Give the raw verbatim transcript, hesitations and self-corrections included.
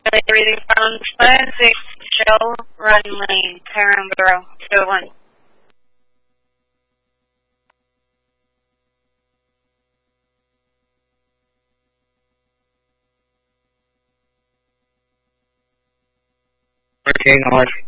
reading from five six Shell Run Lane, Parenboro, Dublin. Okay, North.